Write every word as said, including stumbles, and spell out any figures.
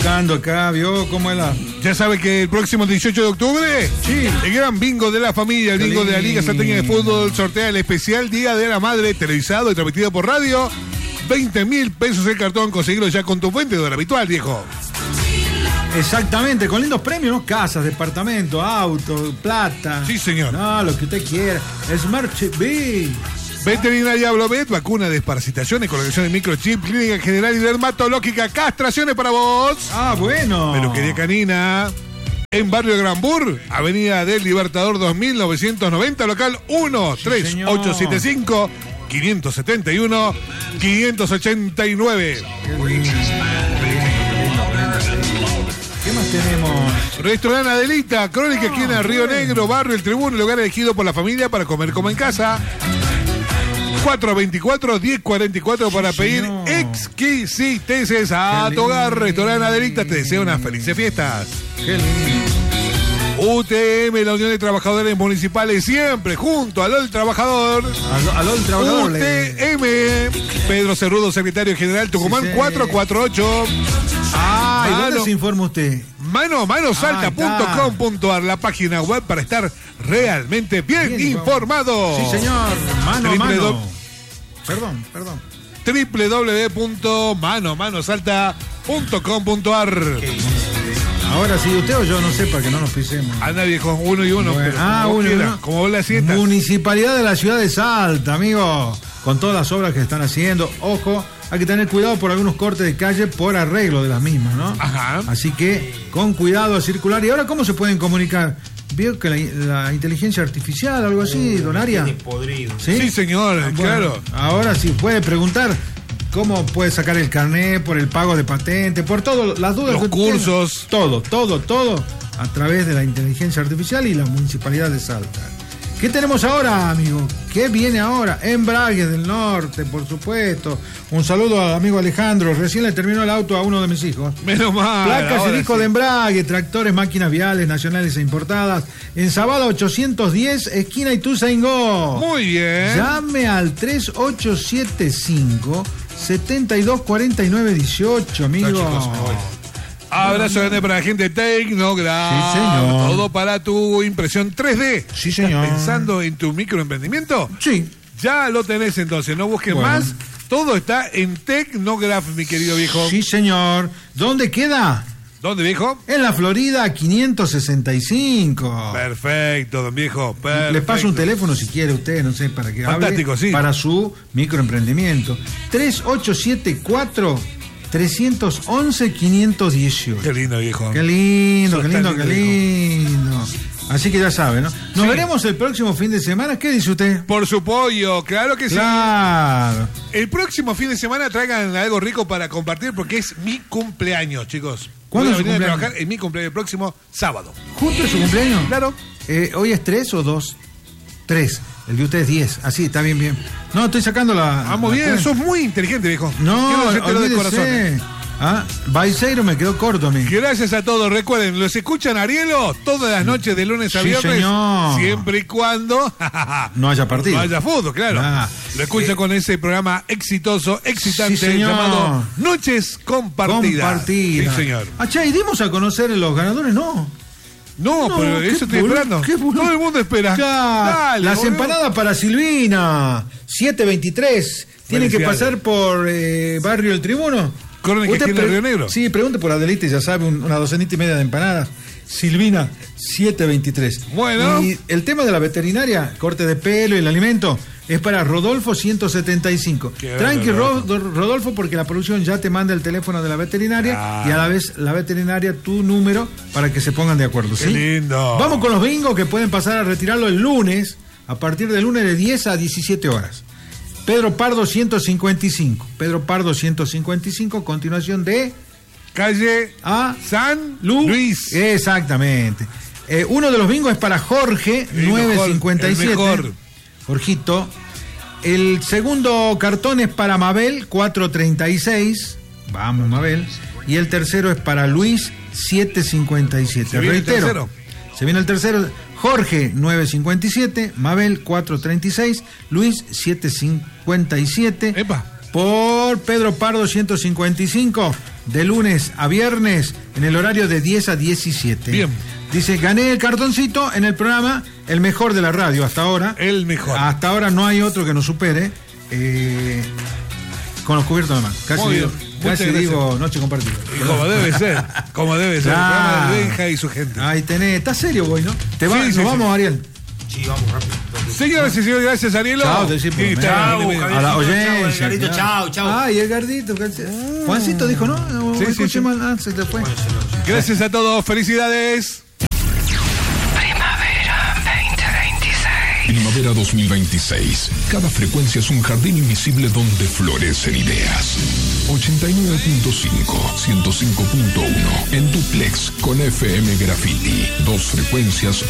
buscando acá, ¿vio cómo es la...? Ya sabe que el próximo dieciocho de octubre, sí, el gran bingo de la familia, el bingo de la Liga Salteña de Fútbol, sortea el especial Día de la Madre, televisado y transmitido por radio. veinte mil pesos el cartón, conseguirlo ya con tu vendedor habitual, viejo. Exactamente, con lindos premios, ¿no? Casas, departamentos, autos, plata. Sí, señor. No, lo que usted quiera. Smart T V. Veterinaria Blomet, vacuna de desparasitaciones, colocación de microchip, clínica general y dermatológica, castraciones para vos. Ah, bueno. Peluquería canina. En Barrio Granbur, Avenida del Libertador dos mil novecientos noventa, local uno tres ocho siete cinco, cinco siete uno, cinco ocho nueve. ¿Qué más tenemos? Restaurante Adelita, Crónica, esquina de Río Negro, Barrio El Tribuno, lugar elegido por la familia para comer como en casa. cuatro veinticuatro, diez cuarenta y cuatro para sí, pedir señor. exquisiteces a tu hogar. Restaurante Adelita te desea unas felices fiestas. Qué lindo. U T M, la Unión de Trabajadores Municipales, siempre junto al L Trabajador. Al, al, al trabajador. U T M, Pedro Cerrudo, secretario general, Tucumán, sí, sí. cuatro cuatro ocho. Ah, ¿y dónde se informa usted? Mano a mano salta punto com punto ar, la página web para estar realmente bien, bien informado. Sí, señor. Mano a mano. Do... Perdón, perdón. doble u doble u doble u punto mano a mano salta punto com punto ar. Ahora sí, usted o yo, no sé, para que no nos pisemos. Anda, viejo, uno y uno. Bueno, pero ah, como uno y quiera, uno. como vos la sientas. Municipalidad de la ciudad de Salta, amigo. Con todas las obras que están haciendo. Ojo, hay que tener cuidado por algunos cortes de calle por arreglo de las mismas, ¿no? Ajá. Así que, con cuidado a circular. ¿Y ahora cómo se pueden comunicar? ¿Vio que la, la inteligencia artificial, algo así, don Aria? ¿Sí? Sí, señor, ah, bueno, claro. Ahora sí puede preguntar cómo puede sacar el carnet, por el pago de patente, por todas las dudas. Los cursos. Tenga. Todo, todo, todo a través de la inteligencia artificial y la Municipalidad de Salta. ¿Qué tenemos ahora, amigo? ¿Qué viene ahora? Embrague del Norte, por supuesto. Un saludo al amigo Alejandro. Recién le terminó el auto a uno de mis hijos. Menos mal. Placas y discos sí. de embrague, tractores, máquinas viales, nacionales e importadas. En Zabala ochocientos diez, esquina Ituzaingó. Muy bien. Llame al tres ocho siete cinco, siete dos cuatro nueve uno ocho, amigo. No, chicos, me voy. Abrazo grande para la gente de Tecnograph. Sí, señor. Todo para tu impresión tres D. Sí, señor. ¿Estás pensando en tu microemprendimiento? Sí. Ya lo tenés entonces, no busques bueno. más. Todo está en Tecnograph, mi querido viejo. Sí, señor. ¿Dónde queda? ¿Dónde, viejo? En la Florida quinientos sesenta y cinco. Perfecto, don viejo. Perfecto. Le paso un teléfono si quiere usted, no sé, para que Fantástico, hable sí. para su microemprendimiento. tres ocho siete cuatro, tres once, quinientos dieciocho. Qué lindo, viejo. Qué lindo, Sos qué lindo, lindo, qué lindo. Así que ya sabe, ¿no? Nos sí. veremos el próximo fin de semana. ¿Qué dice usted? Por su pollo, claro que claro. sí. El próximo fin de semana traigan algo rico para compartir porque es mi cumpleaños, chicos. ¿Cuándo Voy a es su venir a cumpleaños? trabajar en mi cumpleaños el próximo sábado. ¿Justo es su cumpleaños? Claro. Eh, ¿Hoy es tres o dos? Tres. El de usted es diez. Así, está bien, bien. No, estoy sacando la... Vamos la bien, cuenta. sos muy inteligente, viejo. No, Quiero de corazón. Ah, Baiceiro me quedó corto a mí. Gracias a todos. Recuerden, los escuchan Arielo todas las noches de lunes a sí, viernes. Señor. Siempre y cuando no haya partido. No haya fútbol, claro. Ah, lo escucha eh, con ese programa exitoso, excitante, sí, llamado Noches Compartidas. Compartidas. Sí, señor. Ah, che, ¿y dimos a conocer los ganadores? No. No, no pero eso estoy boludo, esperando. Qué Todo el mundo espera. Claro, Dale, las boludo. empanadas para Silvina, siete veintitrés. Tienen que pasar por eh, Barrio El Tribuno. ¿Corren que tiene Río Negro? Sí, pregunte por Adelita, ya sabe, un, una docenita y media de empanadas. Silvina, siete veintitrés. Bueno. Y el tema de la veterinaria, corte de pelo y el alimento, es para Rodolfo ciento setenta y cinco. Tranqui, Rodolfo. Rodolfo, porque la producción ya te manda el teléfono de la veterinaria ah. y a la vez la veterinaria tu número para que se pongan de acuerdo. Qué ¿sí? lindo. Vamos con los bingos que pueden pasar a retirarlo el lunes, a partir del lunes de diez a diecisiete horas. Pedro Pardo ciento cincuenta y cinco. Pedro Pardo ciento cincuenta y cinco, continuación de... Calle a San Lu Luis. Exactamente. Eh, uno de los bingos es para Jorge, nueve cincuenta y siete. Jorgito. El segundo cartón es para Mabel, cuatro treinta y seis. Vamos, Mabel. Y el tercero es para Luis, siete cincuenta y siete. Se viene Reitero. el tercero. Se viene el tercero. Jorge, nueve cincuenta y siete. Mabel, cuatro treinta y seis. Luis, siete cincuenta y siete. Epa. Por por Pedro Pardo ciento cincuenta y cinco, de lunes a viernes, en el horario de diez a diecisiete. Bien. Dice, gané el cartoncito en el programa El Mejor de la Radio hasta ahora. El mejor. Hasta ahora no hay otro que nos supere. Eh, con los cubiertos nomás. Casi, Muy digo, bien. casi digo noche compartida. Y como debe ser, como debe ser. Claro. El programa de Benja y su gente. Ahí tenés. ¿Estás serio, güey, no? ¿Te va, Sí, nos sí, vamos, sí. Ariel? Sí, vamos rápido. Señoras y señores, gracias, Arielo. Chao, te decimos. Sí, está Chao, bien, bien, bien. A la Chao, audiencia. Edgarito, ya. chao, chao. Ay, Edgardito. Juancito dijo, ¿no? Sí, sí, Escuché sí. mal. Ah, se te fue. Gracias a todos, felicidades. Primavera veinte veintiséis. Primavera dos mil veintiséis. Cada frecuencia es un jardín invisible donde florecen ideas. ochenta y nueve punto cinco, ciento cinco punto uno. En duplex con F M Graffiti. Dos frecuencias